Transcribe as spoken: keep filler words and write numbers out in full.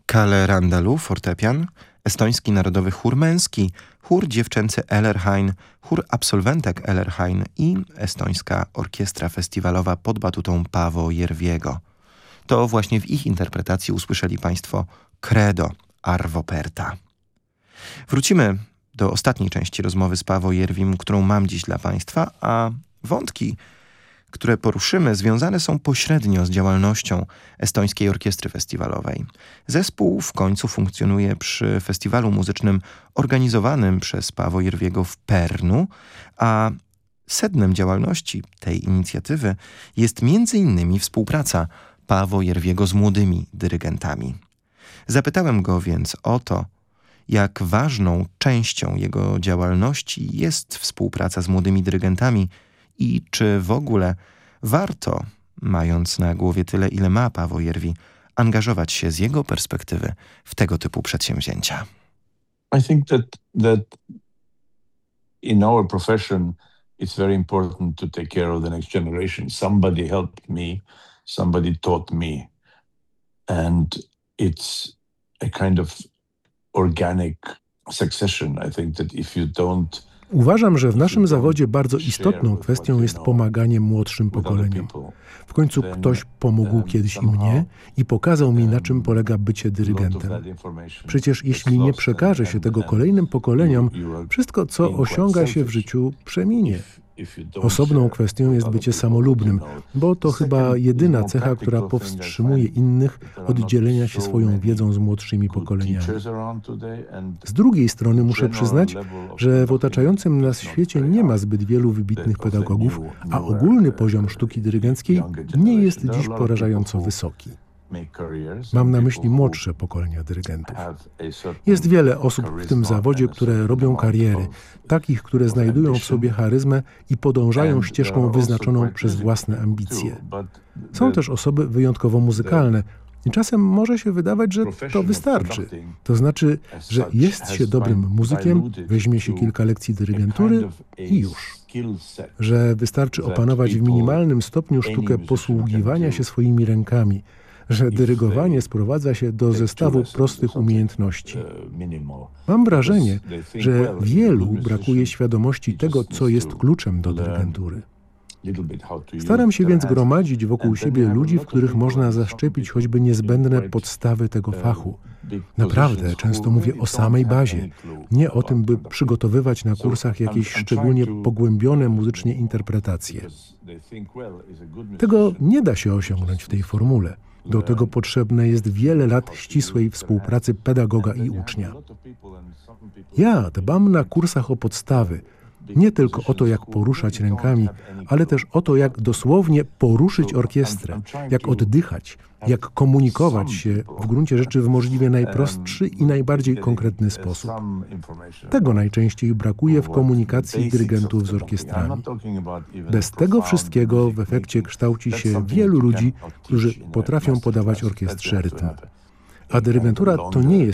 Kalle Randalu, fortepian, estoński narodowy chór męski, chór dziewczęcy Ellerhain, chór absolwentek Ellerhain i estońska orkiestra festiwalowa pod batutą Paavo Järviego. To właśnie w ich interpretacji usłyszeli Państwo Credo Arvo Pärta. Wrócimy do ostatniej części rozmowy z Paavo Järvim, którą mam dziś dla Państwa, a wątki, które poruszymy, związane są pośrednio z działalnością Estońskiej Orkiestry Festiwalowej. Zespół w końcu funkcjonuje przy festiwalu muzycznym organizowanym przez Paavo Järviego w Pärnu, a sednem działalności tej inicjatywy jest między innymi współpraca Paavo Järviego z młodymi dyrygentami. Zapytałem go więc o to, jak ważną częścią jego działalności jest współpraca z młodymi dyrygentami i czy w ogóle warto, mając na głowie tyle, ile ma Paavo Järvi, angażować się z jego perspektywy w tego typu przedsięwzięcia. I think that that in our profession it's very important to take care of the next generation. Somebody helped me, somebody taught me, and it's a kind of organic succession. I think that if you don't Uważam, że w naszym zawodzie bardzo istotną kwestią jest pomaganie młodszym pokoleniom. W końcu ktoś pomógł kiedyś i mnie i pokazał mi, na czym polega bycie dyrygentem. Przecież jeśli nie przekaże się tego kolejnym pokoleniom, wszystko, co osiąga się w życiu, przeminie. Osobną kwestią jest bycie samolubnym, bo to chyba jedyna cecha, która powstrzymuje innych od dzielenia się swoją wiedzą z młodszymi pokoleniami. Z drugiej strony muszę przyznać, że w otaczającym nas świecie nie ma zbyt wielu wybitnych pedagogów, a ogólny poziom sztuki dyrygenckiej nie jest dziś porażająco wysoki. Mam na myśli młodsze pokolenia dyrygentów. Jest wiele osób w tym zawodzie, które robią kariery, takich, które znajdują w sobie charyzmę i podążają ścieżką wyznaczoną przez własne ambicje. Są też osoby wyjątkowo muzykalne i czasem może się wydawać, że to wystarczy. To znaczy, że jest się dobrym muzykiem, weźmie się kilka lekcji dyrygentury i już. Że wystarczy opanować w minimalnym stopniu sztukę posługiwania się swoimi rękami, że dyrygowanie sprowadza się do zestawu prostych umiejętności. Mam wrażenie, że wielu brakuje świadomości tego, co jest kluczem do dyrygentury. Staram się więc gromadzić wokół siebie ludzi, w których można zaszczepić choćby niezbędne podstawy tego fachu. Naprawdę, często mówię o samej bazie, nie o tym, by przygotowywać na kursach jakieś szczególnie pogłębione muzycznie interpretacje. Tego nie da się osiągnąć w tej formule. Do tego potrzebne jest wiele lat ścisłej współpracy pedagoga i ucznia. Ja dbam na kursach o podstawy, nie tylko o to, jak poruszać rękami, ale też o to, jak dosłownie poruszyć orkiestrę, jak oddychać, jak komunikować się w gruncie rzeczy w możliwie najprostszy i najbardziej konkretny sposób. Tego najczęściej brakuje w komunikacji dyrygentów z orkiestrami. Bez tego wszystkiego w efekcie kształci się wielu ludzi, którzy potrafią podawać orkiestrze rytm. A dyrygentura to nie jest